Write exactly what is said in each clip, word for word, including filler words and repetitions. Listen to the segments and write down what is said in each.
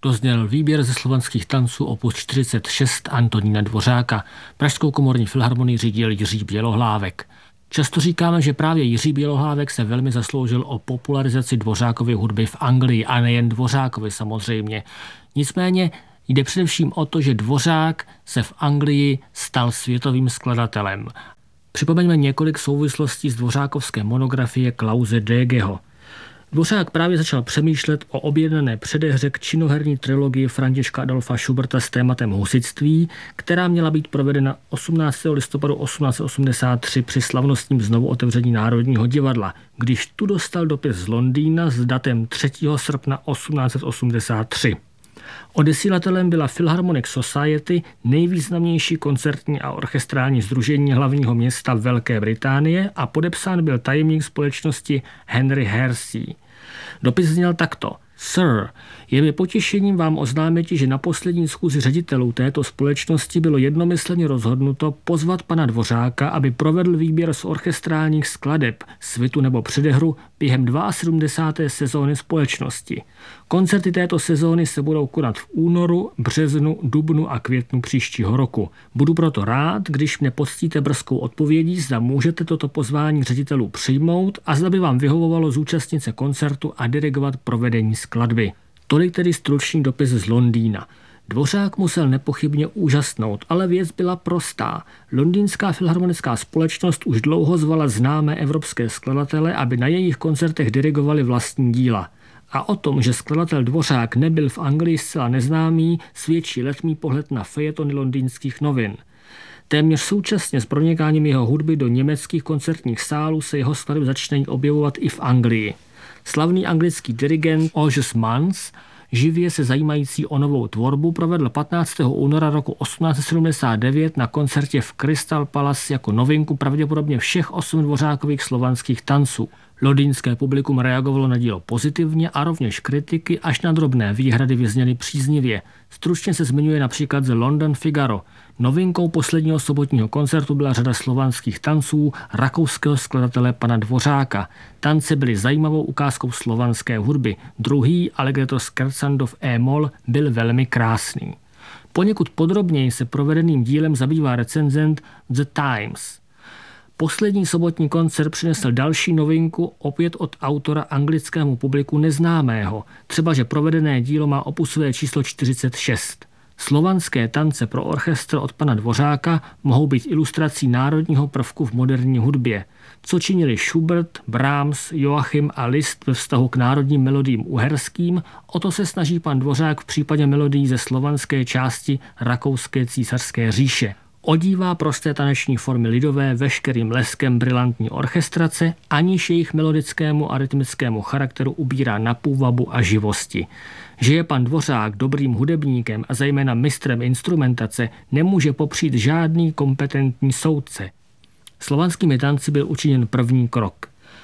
Dozněl výběr ze slovanských tanců opus čtyřicet šest Antonína Dvořáka. Pražskou komorní filharmonii řídil Jiří Bělohlávek. Často říkáme, že právě Jiří Bělohlávek se velmi zasloužil o popularizaci Dvořákovy hudby v Anglii a nejen Dvořákovi samozřejmě. Nicméně jde především o to, že Dvořák se v Anglii stal světovým skladatelem. Připomeňme několik souvislostí z dvořákovské monografie Klause Degeho. Dvořák právě začal přemýšlet o objednané předehře k činoherní trilogii Františka Adolfa Schuberta s tématem husitství, která měla být provedena osmnáctého listopadu osmnáct set osmdesát tři při slavnostním znovu otevření Národního divadla, když tu dostal dopis z Londýna s datem třetího srpna osmnáct set osmdesát tři. Odesílatelem byla Philharmonic Society, nejvýznamnější koncertní a orchestrální sdružení hlavního města Velké Británie, a podepsán byl tajemník společnosti Henry Hersey. Dopis zněl takto: Sir, je mi potěšením vám oznámit, že na poslední schůzi ředitelů této společnosti bylo jednomyslně rozhodnuto pozvat pana Dvořáka, aby provedl výběr z orchestrálních skladeb, svitu nebo předehru během sedmdesáté druhé sezóny společnosti. Koncerty této sezóny se budou konat v únoru, březnu, dubnu a květnu příštího roku. Budu proto rád, když mě poctíte brzkou odpovědí, zda můžete toto pozvání ředitelů přijmout a zda by vám vyhovovalo zúčastnit se koncertu a dirigovat provedení skladby. Tolik tedy stručný dopis z Londýna. Dvořák musel nepochybně úžasnout, ale věc byla prostá. Londýnská filharmonická společnost už dlouho zvala známé evropské skladatele, aby na jejich koncertech dirigovali vlastní díla. A o tom, že skladatel Dvořák nebyl v Anglii zcela neznámý, svědčí letmý pohled na fejetony londýnských novin. Téměř současně s pronikáním jeho hudby do německých koncertních sálů se jeho skladby začínají objevovat i v Anglii. Slavný anglický dirigent August Manz, živě se zajímající o novou tvorbu, provedl patnáctého února roku osmnáct set sedmdesát devět na koncertě v Crystal Palace jako novinku pravděpodobně všech osm Dvořákových slovanských tanců. Londýnské publikum reagovalo na dílo pozitivně a rovněž kritiky až na drobné výhrady vyzněly příznivě. Stručně se zmiňuje například The London Figaro. Novinkou posledního sobotního koncertu byla řada slovanských tanců rakouského skladatele pana Dvořáka. Tance byly zajímavou ukázkou slovanské hudby. Druhý, Allegretto scherzando v E-moll, byl velmi krásný. Poněkud podrobněji se provedeným dílem zabývá recenzent The Times. Poslední sobotní koncert přinesl další novinku, opět od autora anglickému publiku neznámého, třeba že provedené dílo má opusové číslo čtyřicet šest. Slovanské tance pro orchestr od pana Dvořáka mohou být ilustrací národního prvku v moderní hudbě. Co činili Schubert, Brahms, Joachim a Liszt ve vztahu k národním melodiím uherským, o to se snaží pan Dvořák v případě melodií ze slovanské části Rakouské císařské říše. Odívá prosté taneční formy lidové veškerým leskem brilantní orchestrace, aniž jejich melodickému a rytmickému charakteru ubírá na půvabu a živosti. Že je pan Dvořák dobrým hudebníkem a zejména mistrem instrumentace, nemůže popřít žádný kompetentní soudce. Slovanskými tanci byl učiněn první krok.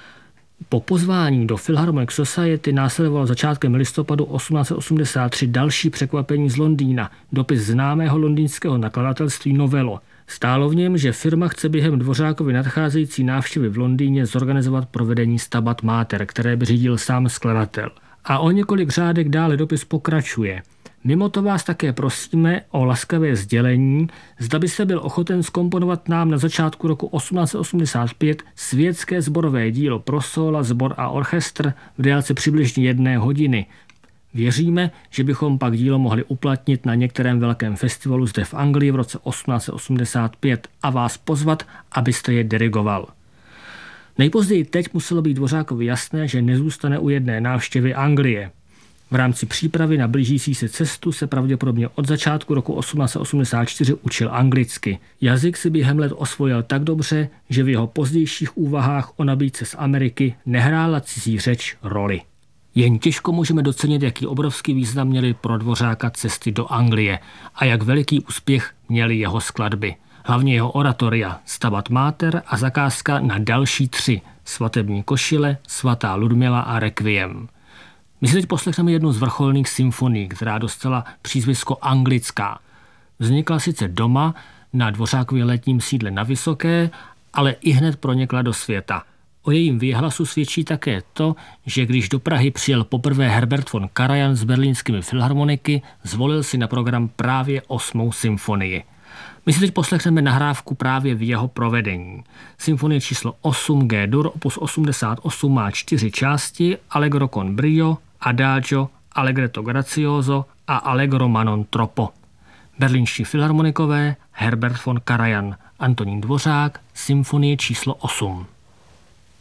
Po pozvání do Philharmonic Society následovalo začátkem listopadu osmnáct set osmdesát tři další překvapení z Londýna, dopis známého londýnského nakladatelství Novello. Stálo v něm, že firma chce během Dvořákovy nadcházející návštěvy v Londýně zorganizovat provedení Stabat Mater, které by řídil sám skladatel. A o několik řádek dále dopis pokračuje. Mimo to vás také prosíme o laskavé sdělení, zda byste byl ochoten zkomponovat nám na začátku roku osmnáct set osmdesát pět světské sborové dílo pro sóla, sbor a orchestr v délce přibližně jedné hodiny. Věříme, že bychom pak dílo mohli uplatnit na některém velkém festivalu zde v Anglii v roce osmnáct set osmdesát pět a vás pozvat, abyste je dirigoval. Nejpozději teď muselo být Dvořákovi jasné, že nezůstane u jedné návštěvy Anglie. V rámci přípravy na blížící se cestu se pravděpodobně od začátku roku osmnáct set osmdesát čtyři učil anglicky. Jazyk si během let osvojil tak dobře, že v jeho pozdějších úvahách o nabídce z Ameriky nehrála cizí řeč roli. Jen těžko můžeme docenit, jaký obrovský význam měly pro Dvořáka cesty do Anglie a jak veliký úspěch měly jeho skladby. Hlavně jeho oratoria Stabat Mater a zakázka na další tři Svatební košile, Svatá Ludmila a Requiem. My si teď poslechneme jednu z vrcholných symfonií, která dostala přízvisko anglická. Vznikla sice doma na Dvořákově letním sídle na Vysoké, ale i hned pronikla do světa. O jejím výhlasu svědčí také to, že když do Prahy přijel poprvé Herbert von Karajan s berlínskými filharmoniky, zvolil si na program právě osmou symfonii. My si teď poslechneme nahrávku právě v jeho provedení. Symfonie číslo osm G-dur, opus osmdesát osm, má čtyři části: Allegro con brio, Adagio, Allegretto grazioso a Allegro ma non troppo. Berlínští filharmonikové, Herbert von Karajan, Antonín Dvořák, symfonie číslo osm.